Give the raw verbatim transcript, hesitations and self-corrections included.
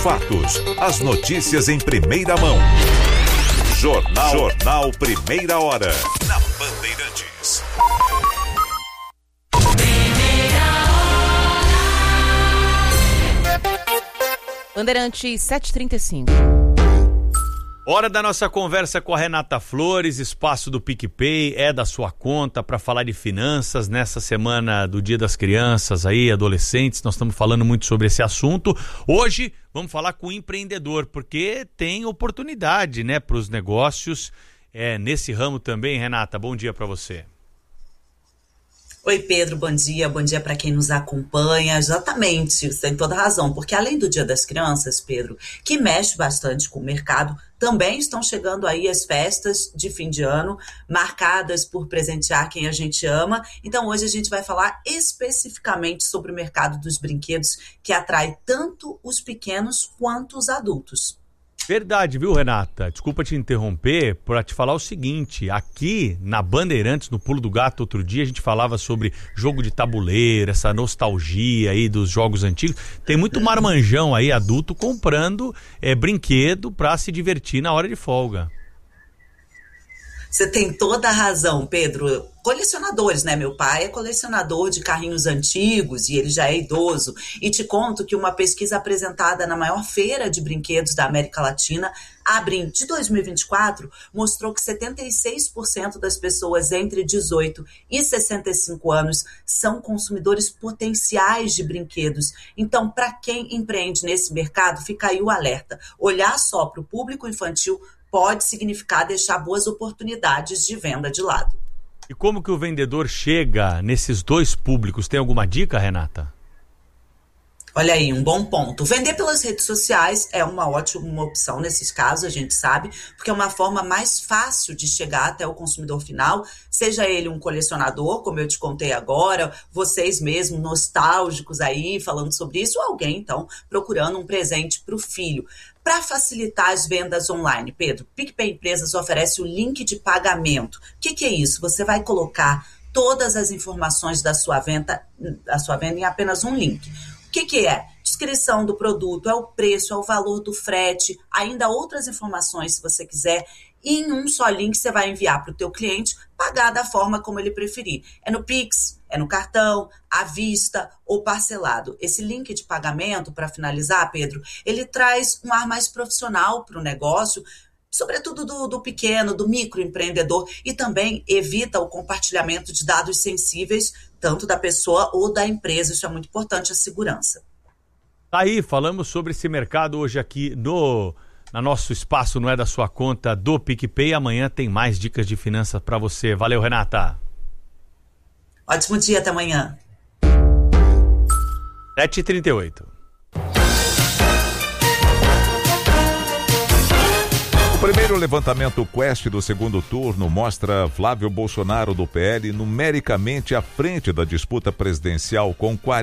fatos, as notícias em primeira mão. Jornal, Jornal Primeira Hora, na Bandeirantes. Bandeirantes sete e trinta e cinco. Hora da nossa conversa com a Renata Flores, espaço do PicPay, é da sua conta, para falar de finanças nessa semana do Dia das Crianças aí, adolescentes. Nós estamos falando muito sobre esse assunto. Hoje vamos falar com o empreendedor, porque tem oportunidade, né, para os negócios é, nesse ramo também. Renata, bom dia para você. Oi, Pedro, bom dia, bom dia para quem nos acompanha. Exatamente, você tem toda razão, porque além do Dia das Crianças, Pedro, que mexe bastante com o mercado, também estão chegando aí as festas de fim de ano, marcadas por presentear quem a gente ama. Então hoje a gente vai falar especificamente sobre o mercado dos brinquedos, que atrai tanto os pequenos quanto os adultos. Verdade, viu, Renata? Desculpa te interromper para te falar o seguinte, aqui na Bandeirantes, no Pulo do Gato, outro dia a gente falava sobre jogo de tabuleiro, essa nostalgia aí dos jogos antigos. Tem muito marmanjão aí, adulto, comprando é, brinquedo para se divertir na hora de folga. Você tem toda a razão, Pedro. Colecionadores, né? Meu pai é colecionador de carrinhos antigos e ele já é idoso. E te conto que uma pesquisa apresentada na maior feira de brinquedos da América Latina, Abrim, de dois mil e vinte e quatro, mostrou que setenta e seis por cento das pessoas entre dezoito e sessenta e cinco anos são consumidores potenciais de brinquedos. Então, para quem empreende nesse mercado, fica aí o alerta. Olhar só para o público infantil pode significar deixar boas oportunidades de venda de lado. E como que o vendedor chega nesses dois públicos? Tem alguma dica, Renata? Olha aí, um bom ponto. Vender pelas redes sociais é uma ótima opção nesses casos, a gente sabe, porque é uma forma mais fácil de chegar até o consumidor final, seja ele um colecionador, como eu te contei agora, vocês mesmos nostálgicos aí falando sobre isso, ou alguém, então, procurando um presente para o filho. Para facilitar as vendas online, Pedro, PicPay Empresas oferece o link de pagamento. O que, que é isso? Você vai colocar todas as informações da sua venda, da sua venda em apenas um link. O que, que é? Descrição do produto, é o preço, é o valor do frete, ainda outras informações se você quiser. E em um só link você vai enviar para o teu cliente pagar da forma como ele preferir. É no Pix, é no cartão, à vista ou parcelado. Esse link de pagamento, para finalizar, Pedro, ele traz um ar mais profissional para o negócio, sobretudo do, do pequeno, do microempreendedor, e também evita o compartilhamento de dados sensíveis, tanto da pessoa ou da empresa. Isso é muito importante, a segurança. Tá aí, falamos sobre esse mercado hoje aqui no, no nosso espaço, não é da sua conta, do PicPay. Amanhã tem mais dicas de finanças para você. Valeu, Renata. Ótimo dia, até amanhã. sete e trinta e oito. O primeiro levantamento Quest do segundo turno mostra Flávio Bolsonaro do P L numericamente à frente da disputa presidencial com quarenta